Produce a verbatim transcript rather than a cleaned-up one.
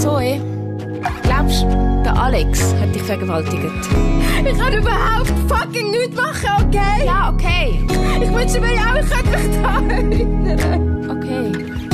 Zoe, glaubst du, der Alex hat dich vergewaltigt? Ich kann überhaupt fucking nichts machen, okay? Ja, okay. Ich wünsche mir auch, ich könnte mich da erinnern. Okay.